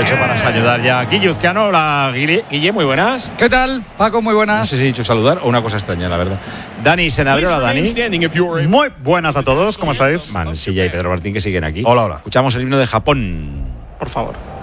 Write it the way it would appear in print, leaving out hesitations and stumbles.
aprovecho para saludar ya a Guille Uzcano. Hola, Guille, muy buenas. ¿Qué tal, Paco? Muy buenas. No sé si he dicho saludar o una cosa extraña, la verdad. Dani Senabrio, hola, Dani. Muy buenas a todos, ¿cómo estáis? Mansilla y Pedro Martín, que siguen aquí. Hola. Escuchamos el himno de Japón. Por favor.